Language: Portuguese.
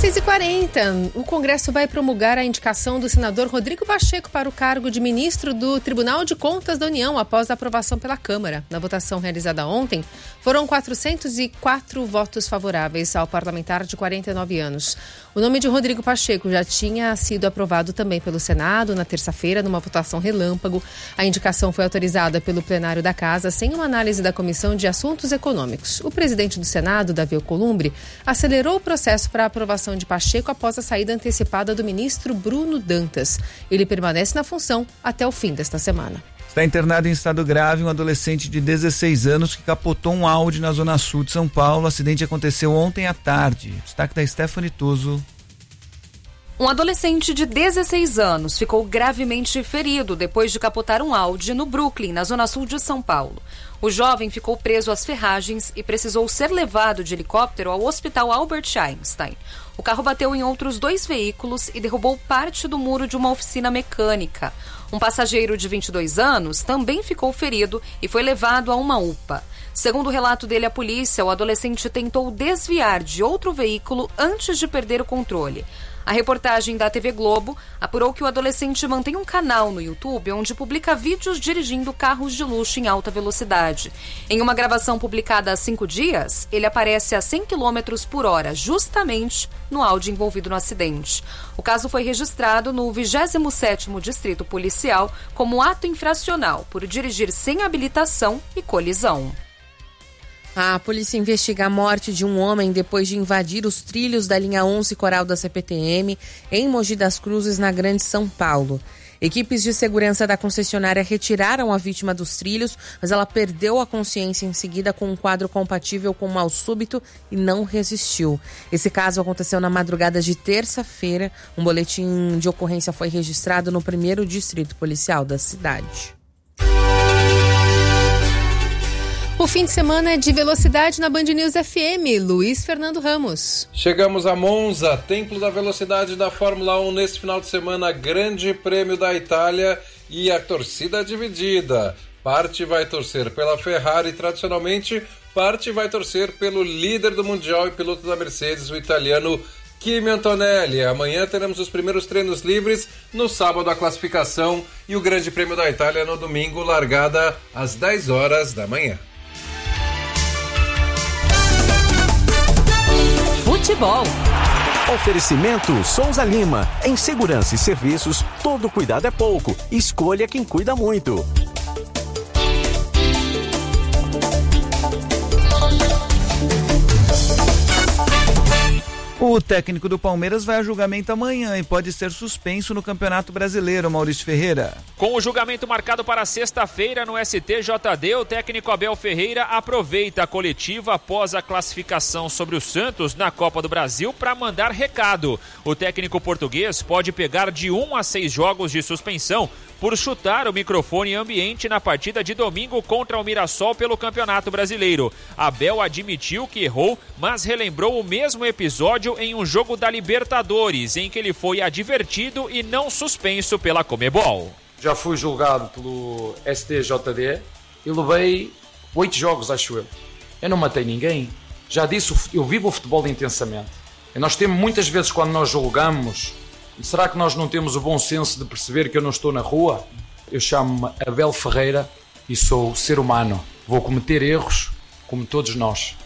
6h40, o Congresso vai promulgar a indicação do senador Rodrigo Pacheco para o cargo de ministro do Tribunal de Contas da União após a aprovação pela Câmara. Na votação realizada ontem, foram 404 votos favoráveis ao parlamentar de 49 anos. O nome de Rodrigo Pacheco já tinha sido aprovado também pelo Senado na terça-feira, numa votação relâmpago. A indicação foi autorizada pelo plenário da Casa sem uma análise da Comissão de Assuntos Econômicos. O presidente do Senado, Davi Alcolumbre, acelerou o processo para a aprovação de Pacheco após a saída antecipada do ministro Bruno Dantas. Ele permanece na função até o fim desta semana. Está internado em estado grave um adolescente de 16 anos que capotou um Audi na zona sul de São Paulo. O acidente aconteceu ontem à tarde. Destaque da Stephanie Toso. Um adolescente de 16 anos ficou gravemente ferido depois de capotar um Audi no Brooklyn, na zona sul de São Paulo. O jovem ficou preso às ferragens e precisou ser levado de helicóptero ao Hospital Albert Einstein. O carro bateu em outros 2 veículos e derrubou parte do muro de uma oficina mecânica. Um passageiro de 22 anos também ficou ferido e foi levado a uma UPA. Segundo o relato dele à polícia, o adolescente tentou desviar de outro veículo antes de perder o controle. A reportagem da TV Globo apurou que o adolescente mantém um canal no YouTube onde publica vídeos dirigindo carros de luxo em alta velocidade. Em uma gravação publicada há 5 dias, ele aparece a 100 km por hora, justamente no Audi envolvido no acidente. O caso foi registrado no 27º Distrito Policial como ato infracional por dirigir sem habilitação e colisão. A polícia investiga a morte de um homem depois de invadir os trilhos da linha 11 Coral da CPTM em Mogi das Cruzes, na Grande São Paulo. Equipes de segurança da concessionária retiraram a vítima dos trilhos, mas ela perdeu a consciência em seguida com um quadro compatível com mal súbito e não resistiu. Esse caso aconteceu na madrugada de terça-feira. Um boletim de ocorrência foi registrado no 1º Distrito Policial da cidade. O fim de semana é de velocidade na Band News FM. Luiz Fernando Ramos. Chegamos a Monza, templo da velocidade da Fórmula 1 neste final de semana, Grande Prêmio da Itália e a torcida dividida. Parte vai torcer pela Ferrari tradicionalmente, parte vai torcer pelo líder do Mundial e piloto da Mercedes, o italiano Kimi Antonelli. Amanhã teremos os primeiros treinos livres, no sábado a classificação e o Grande Prêmio da Itália no domingo, largada às 10 horas da manhã. Futebol. Oferecimento Souza Lima. Em segurança e serviços, todo cuidado é pouco. Escolha quem cuida muito. O técnico do Palmeiras vai a julgamento amanhã e pode ser suspenso no Campeonato Brasileiro, Maurício Ferreira. Com o julgamento marcado para sexta-feira no STJD, o técnico Abel Ferreira aproveita a coletiva após a classificação sobre o Santos na Copa do Brasil para mandar recado. O técnico português pode pegar de 1 a 6 jogos de suspensão por chutar o microfone ambiente na partida de domingo contra o Mirassol pelo Campeonato Brasileiro. Abel admitiu que errou, mas relembrou o mesmo episódio em um jogo da Libertadores, em que ele foi advertido e não suspenso pela Conmebol. Já fui julgado pelo STJD e levei 8 jogos, acho eu. Eu não matei ninguém. Já disse, eu vivo o futebol intensamente. E nós temos muitas vezes, quando nós julgamos, será que nós não temos o bom senso de perceber que eu não estou na rua? Eu chamo-me Abel Ferreira e sou ser humano. Vou cometer erros como todos nós.